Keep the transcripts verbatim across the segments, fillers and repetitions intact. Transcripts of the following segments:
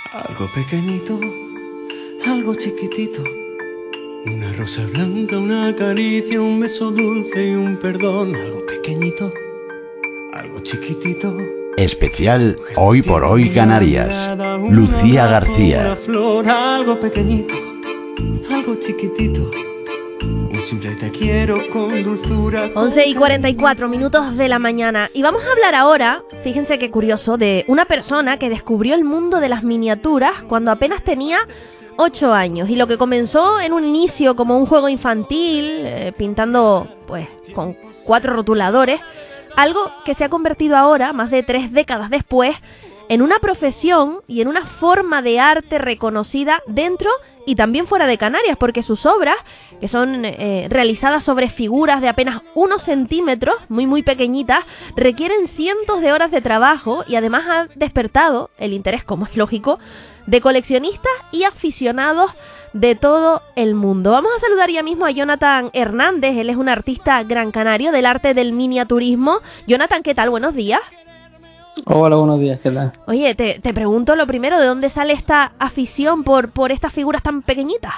Algo pequeñito, algo chiquitito. Una rosa blanca, una caricia, un beso dulce y un perdón. Algo pequeñito, algo chiquitito. Especial Hoy por Hoy Canarias. Lucía García. Una flor, algo pequeñito, algo chiquitito. Un simple te quiero con dulzura. once y cuarenta y cuatro minutos de la mañana. Y vamos a hablar ahora, fíjense qué curioso, de una persona que descubrió el mundo de las miniaturas cuando apenas tenía ocho años. Y lo que comenzó en un inicio como un juego infantil, eh, pintando pues con cuatro rotuladores, algo que se ha convertido ahora, más de tres décadas después, en una profesión y en una forma de arte reconocida dentro y también fuera de Canarias, porque sus obras, que son eh, realizadas sobre figuras de apenas unos centímetros, muy muy pequeñitas, requieren cientos de horas de trabajo y además ha despertado el interés, como es lógico, de coleccionistas y aficionados de todo el mundo. Vamos a saludar ya mismo a Jonathan Hernández. Él es un artista gran canario del arte del miniaturismo. Jonathan, ¿qué tal? Buenos días. Hola, buenos días, ¿qué tal? Oye, te, te pregunto lo primero, ¿de dónde sale esta afición por, por estas figuras tan pequeñitas?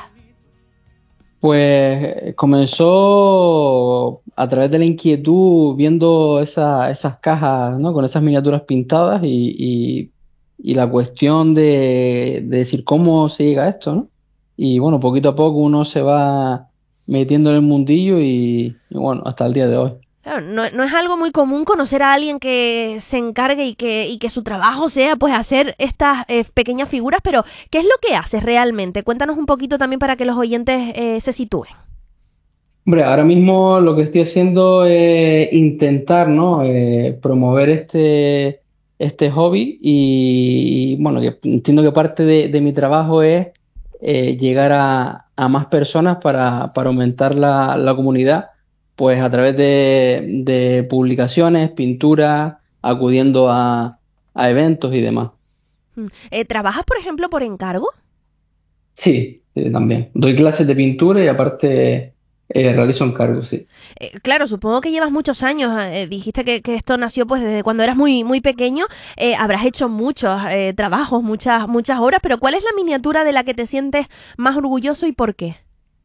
Pues comenzó a través de la inquietud viendo esa, esas cajas, ¿no? Con esas miniaturas pintadas y, y, y la cuestión de, de decir cómo se llega a esto, ¿no? Y bueno, poquito a poco uno se va metiendo en el mundillo y, y bueno, hasta el día de hoy. Claro, no, no es algo muy común conocer a alguien que se encargue y que, y que su trabajo sea pues hacer estas eh, pequeñas figuras, pero ¿qué es lo que haces realmente? Cuéntanos un poquito también para que los oyentes eh, se sitúen. Hombre, ahora mismo lo que estoy haciendo es intentar, ¿no? eh, promover este, este hobby y, y, bueno, que entiendo que parte de, de mi trabajo es eh, llegar a, a más personas para, para aumentar la, la comunidad, pues a través de, de publicaciones, pinturas, acudiendo a, a eventos y demás. Eh, ¿Trabajas, por ejemplo, por encargo? Sí, sí, también. Doy clases de pintura y aparte eh, realizo encargos, sí. Eh, claro, supongo que llevas muchos años. Eh, dijiste que, que esto nació pues desde cuando eras muy, muy pequeño. Eh, habrás hecho muchos eh, trabajos, muchas, muchas obras, pero ¿cuál es la miniatura de la que te sientes más orgulloso y por qué?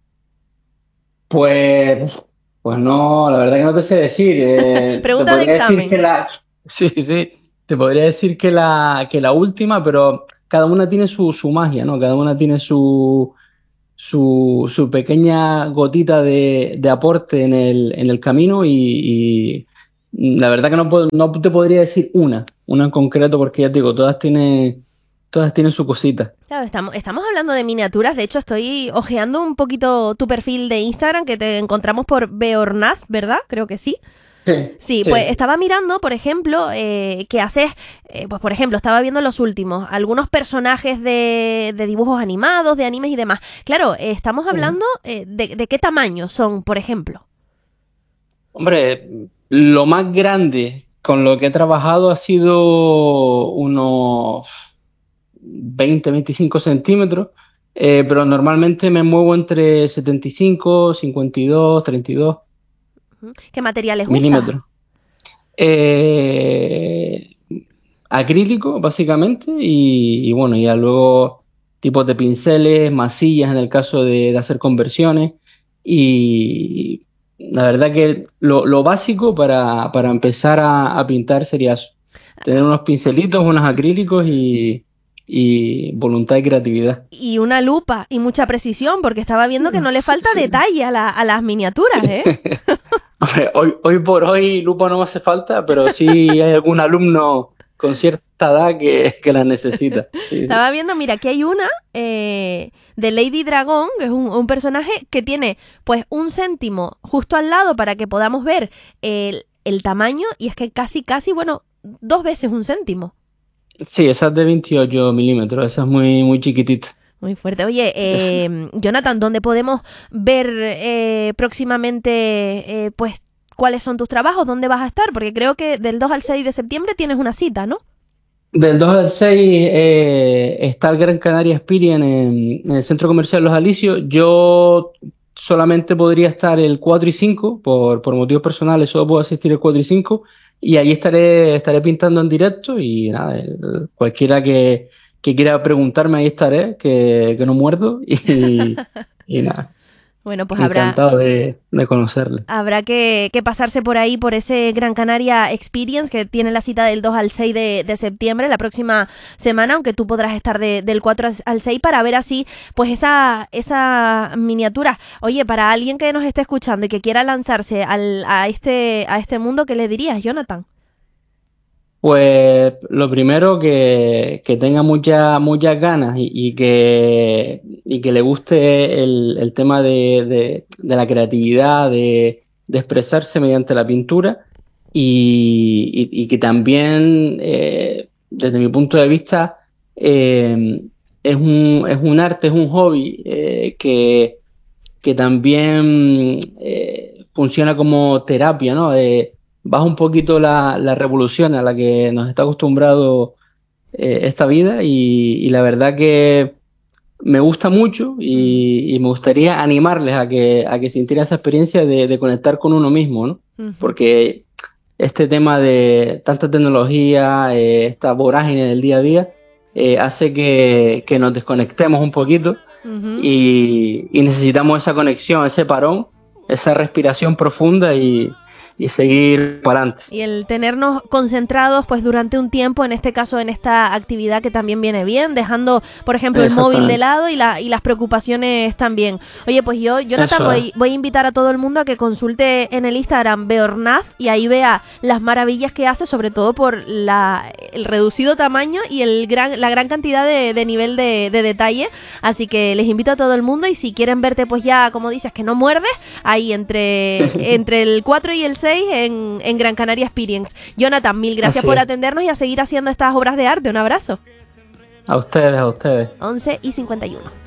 Pues, pues no, la verdad que no te sé decir. Eh, te Pregunta de podría decir examen. que la, sí, sí, te podría decir que la, que la última, pero cada una tiene su, su magia, ¿no? Cada una tiene su, su, su pequeña gotita de, de aporte en el, en el camino y, y la verdad que no, puedo- no te podría decir una, una en concreto porque ya te digo, todas tienen, todas tienen su cosita. Claro, estamos, estamos hablando de miniaturas. De hecho, estoy hojeando un poquito tu perfil de Instagram, que te encontramos por Beornaz, ¿verdad? Creo que sí. Sí, Sí, sí. pues estaba mirando, por ejemplo, eh, que haces, eh, pues por ejemplo, estaba viendo los últimos, algunos personajes de, de dibujos animados, de animes y demás. Claro, eh, estamos hablando eh, de, de qué tamaño son, por ejemplo. Hombre, lo más grande con lo que he trabajado ha sido unos veinte, veinticinco centímetros, eh, pero normalmente me muevo entre setenta y cinco, cincuenta y dos, treinta y dos Ujú. ¿Qué materiales usas? milímetros. Eh, acrílico, básicamente, y, y bueno, ya luego tipos de pinceles, masillas en el caso de, de hacer conversiones, y la verdad que lo, lo básico para, para empezar a, a pintar sería eso, tener unos pincelitos, unos acrílicos y, y voluntad y creatividad. Y una lupa y mucha precisión, porque estaba viendo que no le Sí, falta sí. detalle a, la- a las miniaturas, ¿eh? Hombre, hoy, hoy por hoy lupa no me hace falta, pero sí hay algún alumno con cierta edad que, que la necesita. Sí, sí. Estaba viendo, mira, aquí hay una eh, de Lady Dragón, que es un, un personaje que tiene pues un céntimo justo al lado para que podamos ver el, el tamaño, y es que casi, casi, bueno, dos veces un céntimo. Sí, esa es de veintiocho milímetros, esa es muy, muy chiquitita. Muy fuerte. Oye, eh, Jonathan, ¿dónde podemos ver eh, próximamente eh, pues cuáles son tus trabajos? ¿Dónde vas a estar? Porque creo que del dos al seis de septiembre tienes una cita, ¿no? Del dos al seis eh, está el Gran Canaria Experience en, en el Centro Comercial Los Alicios. Yo solamente podría estar el cuatro y cinco, por, por motivos personales, solo puedo asistir el cuatro y cinco, y allí estaré, estaré pintando en directo y nada, el- cualquiera que, que quiera preguntarme, ahí estaré, que, que no muerdo y, y nada. Bueno, pues habrá, encantado de, de conocerle. Habrá que, que pasarse por ahí, por ese Gran Canaria Experience que tiene la cita del dos al seis de, de septiembre, la próxima semana, aunque tú podrás estar de, del cuatro al seis para ver así, pues esa, esa miniatura. Oye, para alguien que nos esté escuchando y que quiera lanzarse al, a, este, a este mundo, ¿qué le dirías, Jonathan? Pues lo primero, que, que tenga mucha, muchas ganas y, y, que, y que le guste el, el tema de, de, de la creatividad, de, de expresarse mediante la pintura y, y, y que también, eh, desde mi punto de vista, eh, es, un, es un arte, es un hobby eh, que, que también eh, funciona como terapia, ¿no? Eh, baja un poquito la, la revolución a la que nos está acostumbrado eh, esta vida y, y la verdad que me gusta mucho y, y me gustaría animarles a que, a que sintieran esa experiencia de, de conectar con uno mismo, ¿no? Uh-huh. Porque este tema de tanta tecnología, eh, esta vorágine del día a día, eh, hace que, que nos desconectemos un poquito uh-huh. y, y necesitamos esa conexión, ese parón, esa respiración profunda y y seguir para adelante. Y el tenernos concentrados pues durante un tiempo, en este caso en esta actividad que también viene bien, dejando por ejemplo el móvil de lado y, la, y las preocupaciones también. Oye, pues yo, Jonathan, voy, voy a invitar a todo el mundo a que consulte en el Instagram Beornaz y ahí vea las maravillas que hace, sobre todo por la, el reducido tamaño y el gran, la gran cantidad de, de nivel de, de detalle. Así que les invito a todo el mundo y si quieren verte pues ya, como dices, que no muerdes, ahí entre, entre el cuatro y el En, en Gran Canaria Experience. Jonathan, mil gracias Así por es. atendernos y a seguir haciendo estas obras de arte. Un abrazo. A ustedes, a ustedes. once y cincuenta y uno.